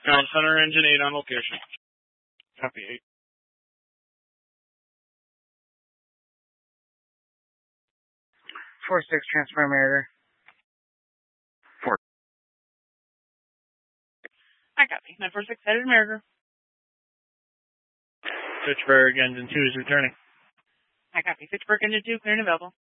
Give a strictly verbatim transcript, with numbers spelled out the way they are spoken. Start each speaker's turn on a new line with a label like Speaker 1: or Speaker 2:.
Speaker 1: Now, Center Engine eight on location.
Speaker 2: Copy eight.
Speaker 3: four six, transfer Mariner.
Speaker 4: Four.
Speaker 5: I copy. nine four six, headed Mariner.
Speaker 2: Fitchburg, engine two is returning.
Speaker 5: I copy. Fitchburg, engine two, clear and available.